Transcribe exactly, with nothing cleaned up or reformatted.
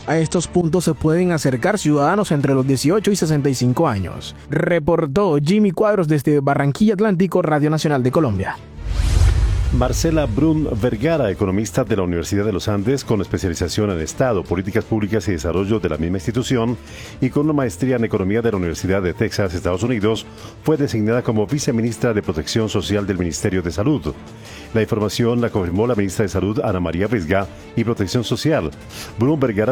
A estos puntos se pueden acercar ciudadanos entre los dieciocho y sesenta y cinco años. Reportó Jimmy Cuadros desde Barranquilla Atlántico, Radio Nacional de Colombia. Marcela Brun Vergara, economista de la Universidad de los Andes con especialización en Estado, Políticas Públicas y Desarrollo de la misma institución y con una maestría en Economía de la Universidad de Texas, Estados Unidos, fue designada como viceministra de Protección Social del Ministerio de Salud. La información la confirmó la ministra de Salud, Ana María Vesga, y Protección Social. Brun Vergara